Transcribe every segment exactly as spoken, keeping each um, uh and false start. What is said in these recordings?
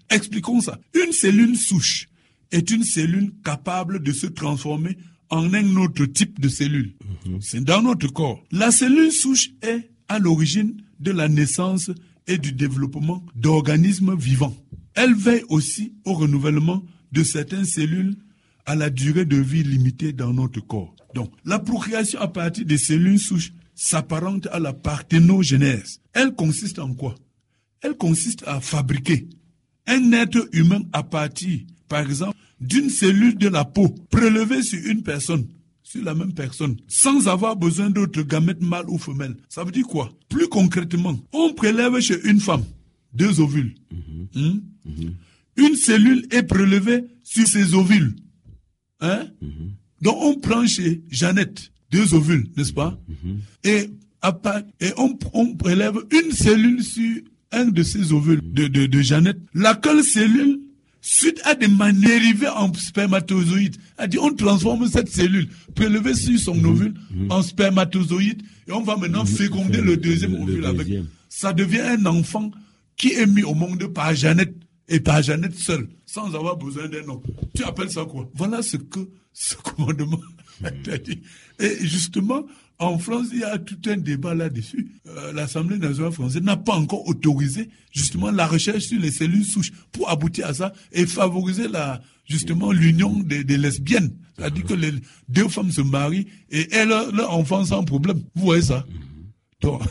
Expliquons ça. Une cellule souche est une cellule capable de se transformer en un autre type de cellule. Mm-hmm. C'est dans notre corps. La cellule souche est à l'origine de la naissance et du développement d'organismes vivants. Elle veille aussi au renouvellement de certaines cellules à la durée de vie limitée dans notre corps. Donc, la procréation à partir des cellules souches s'apparente à la parthénogenèse. Elle consiste en quoi? Elle consiste à fabriquer un être humain à partir, par exemple, d'une cellule de la peau prélevée sur une personne, sur la même personne, sans avoir besoin d'autres gamètes mâles ou femelles. Ça veut dire quoi? Plus concrètement, on prélève chez une femme deux ovules. Mm-hmm. Hum? Mm-hmm. Une cellule est prélevée sur ses ovules. Hein? Mm-hmm. Donc on prend chez Jeannette deux ovules, n'est-ce pas? Mm-hmm. Et, à part, et on, on prélève une cellule sur un de ces ovules de, de, de Jeannette, laquelle cellule, suite à des dérivés en spermatozoïdes, a dit on transforme cette cellule prélevée sur son mmh, ovule mmh. en spermatozoïde et on va maintenant mmh, féconder le deuxième le, ovule le avec. Deuxième. Ça devient un enfant qui est mis au monde par Jeannette et par Jeannette seule, sans avoir besoin d'un homme. Tu appelles ça quoi? Voilà ce que ce commandement a dit. Et justement, en France, il y a tout un débat là-dessus. Euh, L'Assemblée nationale française n'a pas encore autorisé justement la recherche sur les cellules souches pour aboutir à ça et favoriser la justement l'union des, des lesbiennes. C'est-à-dire que les deux femmes se marient et elles leur enfant sans problème. Vous voyez ça? Donc,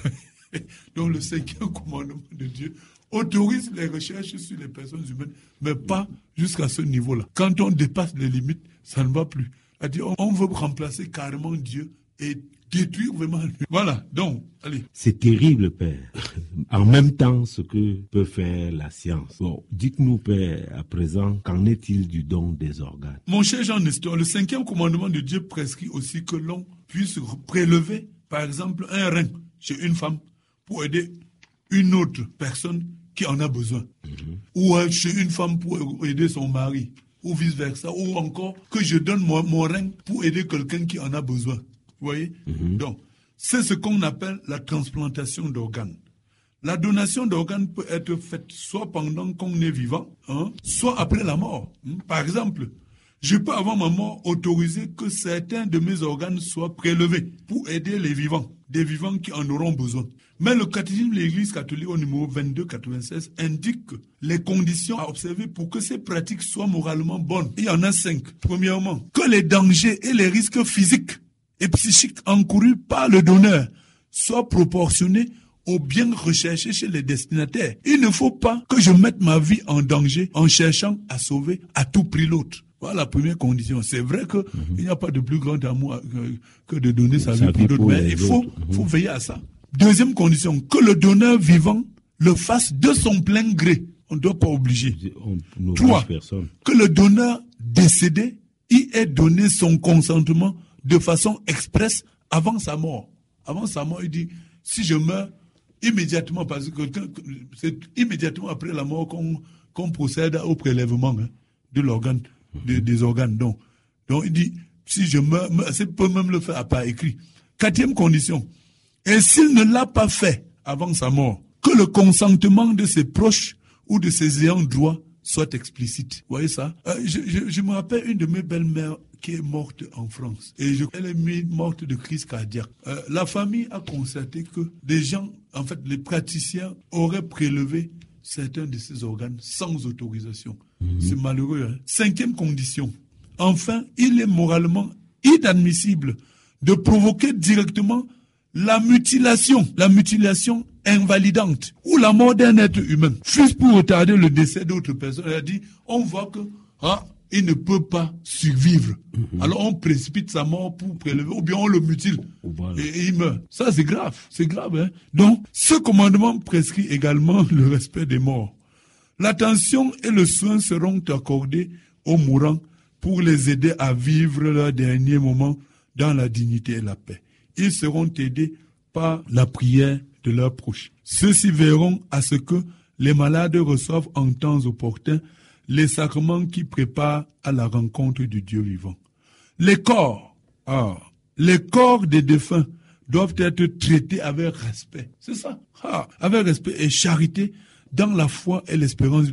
donc le cinquième commandement de Dieu autorise les recherches sur les personnes humaines, mais pas jusqu'à ce niveau-là. Quand on dépasse les limites, ça ne va plus. C'est-à-dire on, on veut remplacer carrément Dieu et détruire vraiment. Voilà, donc, allez. C'est terrible, Père. En même temps, ce que peut faire la science. Bon, dites-nous, Père, à présent, qu'en est-il du don des organes? Mon cher Jean Nestor, le cinquième commandement de Dieu prescrit aussi que l'on puisse prélever, par exemple, un rein chez une femme pour aider une autre personne qui en a besoin. Mm-hmm. Ou euh, chez une femme pour aider son mari, ou vice-versa. Ou encore que je donne mon, mon rein pour aider quelqu'un qui en a besoin. Vous voyez? Mm-hmm. Donc, c'est ce qu'on appelle la transplantation d'organes. La donation d'organes peut être faite soit pendant qu'on est vivant, hein, soit après la mort. Par exemple, je peux avant ma mort autoriser que certains de mes organes soient prélevés pour aider les vivants, des vivants qui en auront besoin. Mais le catéchisme de l'Église catholique au numéro vingt-deux quatre-vingt-seize indique que les conditions à observer pour que ces pratiques soient moralement bonnes. Il y en a cinq. Premièrement, que les dangers et les risques physiques et psychiques encourus par le donneur soient proportionnés aux biens recherchés chez les destinataires. Il ne faut pas que je mette ma vie en danger en cherchant à sauver à tout prix l'autre. Voilà la première condition. C'est vrai qu'il mm-hmm. n'y a pas de plus grand amour que, que de donner sa vie pour d'autres, mais il faut, mm-hmm. faut veiller à ça. Deuxième condition, que le donneur vivant le fasse de son plein gré. On ne doit pas obliger. Trois, que le donneur décédé y ait donné son consentement de façon expresse avant sa mort. Avant sa mort, il dit, si je meurs, immédiatement, parce que c'est immédiatement après la mort qu'on, qu'on procède au prélèvement hein, de l'organe, de, des organes. Donc, donc, il dit, si je meurs, c'est peut même le faire à part écrit. Quatrième condition, et s'il ne l'a pas fait avant sa mort, que le consentement de ses proches ou de ses ayants droit soit explicite. Vous voyez ça? euh, je, je, je me rappelle une de mes belles-mères qui est morte en France. Et je, elle est morte de crise cardiaque. Euh, la famille a constaté que des gens, en fait, les praticiens auraient prélevé certains de ces organes sans autorisation. Mmh. C'est malheureux. Hein? Cinquième condition. Enfin, il est moralement inadmissible de provoquer directement la mutilation, la mutilation invalidante ou la mort d'un être humain, juste pour retarder le décès d'autres personnes. Elle a dit, on voit que ah, il ne peut pas survivre. Mm-hmm. Alors on précipite sa mort pour prélever, ou bien on le mutile voilà. et, et il meurt. Ça c'est grave, c'est grave. Hein? Donc ce commandement prescrit également le respect des morts. L'attention et le soin seront accordés aux mourants pour les aider à vivre leurs derniers moments dans la dignité et la paix. Ils seront aidés par la prière de leurs proches. Ceux-ci verront à ce que les malades reçoivent en temps opportun les sacrements qui préparent à la rencontre du Dieu vivant. Les corps, ah, les corps des défunts doivent être traités avec respect. C'est ça, ah, avec respect et charité dans la foi et l'espérance